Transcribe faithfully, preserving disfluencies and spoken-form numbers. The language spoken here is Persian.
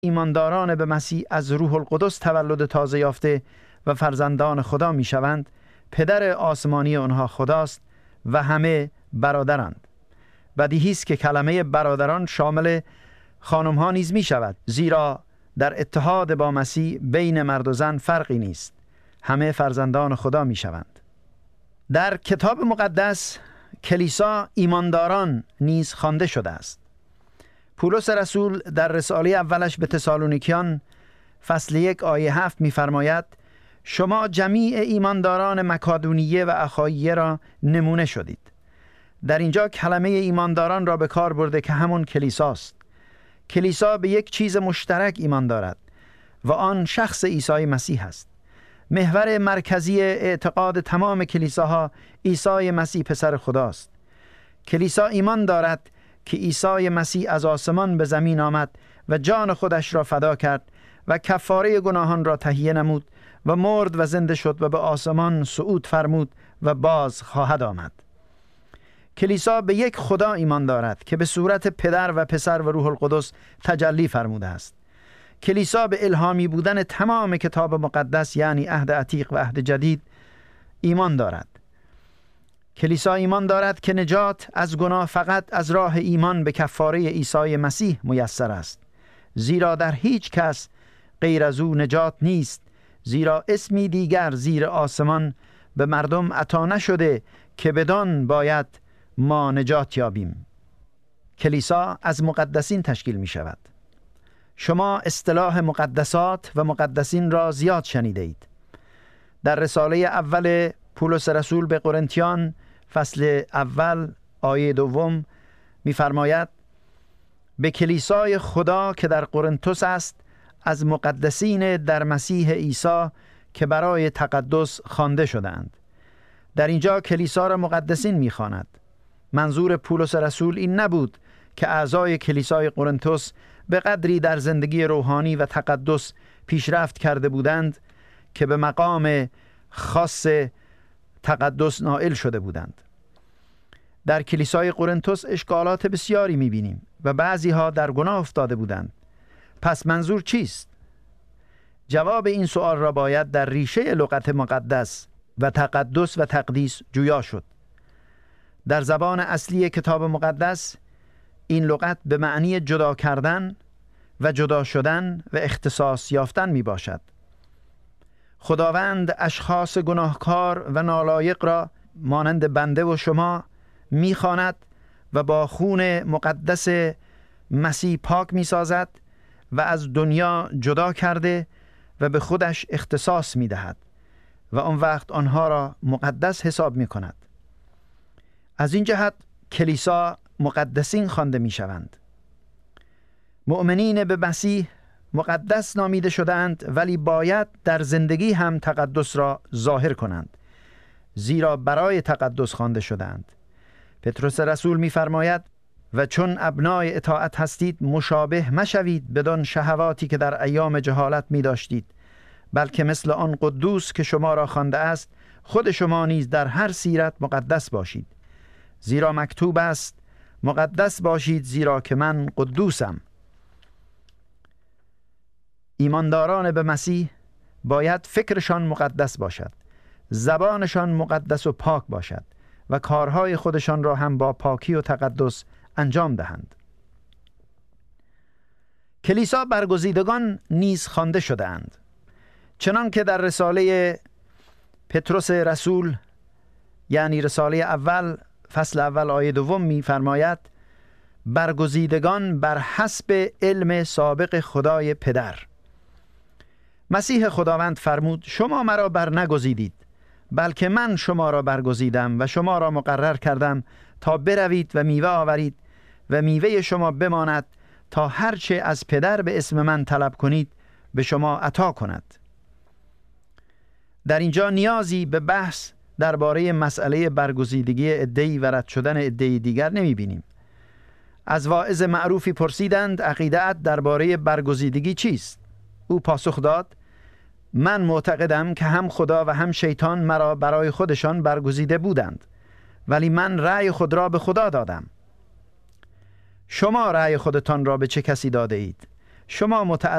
ایمانداران به مسیح از روح القدس تولد تازه یافته و فرزندان خدا می شوند، پدر آسمانی آنها خداست و همه برادرند. بدیهی است که کلمه برادران شامل خانم ها نیز می شود، زیرا در اتحاد با مسیح بین مرد و زن فرقی نیست، همه فرزندان خدا می شوند. در کتاب مقدس کلیسا ایمانداران نیز خوانده شده است. پولس رسول در رساله اولش به تسالونیکیان فصل یک آیه هفت می فرماید: شما جمیع ایمانداران مکادونیه و اخاییه را نمونه شدید. در اینجا کلمه ایمانداران را به کار برده که همون کلیساست. کلیسا به یک چیز مشترک ایمان دارد و آن شخص عیسی مسیح است. محور مرکزی اعتقاد تمام کلیساها عیسی مسیح پسر خداست. کلیسا ایمان دارد که عیسی مسیح از آسمان به زمین آمد و جان خودش را فدا کرد و کفاره گناهان را تهیه نمود و مرد و زنده شد و به آسمان صعود فرمود و باز خواهد آمد. کلیسا به یک خدا ایمان دارد که به صورت پدر و پسر و روح القدس تجلی فرموده است. کلیسا به الهامی بودن تمام کتاب مقدس یعنی عهد عتیق و عهد جدید ایمان دارد. کلیسا ایمان دارد که نجات از گناه فقط از راه ایمان به کفاره عیسی مسیح میسر است، زیرا در هیچ کس غیر از او نجات نیست، زیرا اسمی دیگر زیر آسمان به مردم عطا نشده که بدان باید ما نجات یابیم. کلیسا از مقدسین تشکیل می شود. شما اصطلاح مقدسات و مقدسین را زیاد شنیده اید. در رساله اول پولس رسول به قرنتیان فصل اول آیه دوم می‌فرماید: به کلیسای خدا که در قرنتس است، از مقدسین در مسیح عیسی که برای تقدس خوانده شدند. در اینجا کلیسا را مقدسین می‌خواند. منظور پولس رسول این نبود که اعضای کلیسای قرنتس به قدری در زندگی روحانی و تقدس پیشرفت کرده بودند که به مقام خاص تقدس نائل شده بودند. در کلیسای قرنتس اشکالات بسیاری می‌بینیم و بعضی ها در گناه افتاده بودند. پس منظور چیست؟ جواب این سوال را باید در ریشه لغت مقدس و تقدس و تقدیس جویا شد. در زبان اصلی کتاب مقدس این لغت به معنی جدا کردن و جدا شدن و اختصاص یافتن می باشد. خداوند اشخاص گناهکار و نالایق را مانند بنده و شما می خواند و با خون مقدس مسیح پاک می سازد و از دنیا جدا کرده و به خودش اختصاص می دهد و آن وقت آنها را مقدس حساب می کند. از این جهت کلیسا مقدسین خوانده می شوند. مؤمنین به مسیح مقدس نامیده شدند، ولی باید در زندگی هم تقدس را ظاهر کنند، زیرا برای تقدس خوانده شدند. پتروس رسول می فرماید: و چون ابنای اطاعت هستید مشابه مشوید بدان شهواتی که در ایام جهالت می داشتید، بلکه مثل آن قدوس که شما را خوانده است خود شما نیز در هر سیرت مقدس باشید، زیرا مکتوب است: مقدس باشید زیرا که من قدوسم. ایمانداران به مسیح باید فکرشان مقدس باشد، زبانشان مقدس و پاک باشد و کارهای خودشان را هم با پاکی و تقدس انجام دهند. کلیسا برگزیدگان نیز خوانده شده اند، چنان که در رساله پتروس رسول یعنی رساله اول فصل اول آیه دوم می فرماید: برگزیدگان بر حسب علم سابق خدای پدر. مسیح خداوند فرمود: شما مرا بر نگزیدید، بلکه من شما را برگزیدم و شما را مقرر کردم تا بروید و میوه آورید و میوه شما بماند، تا هرچه از پدر به اسم من طلب کنید به شما عطا کند. در اینجا نیازی به بحث درباره مسئله برگزیدگی عده‌ای و رد شدن عده‌ای دیگر نمی بینیم. از واعظ معروفی پرسیدند: عقیده‌ات درباره برگزیدگی چیست؟ او پاسخ داد: من معتقدم که هم خدا و هم شیطان مرا برای خودشان برگزیده بودند، ولی من رأی خود را به خدا دادم. شما رأی خودتان را به چه کسی داده اید؟ شما متعلق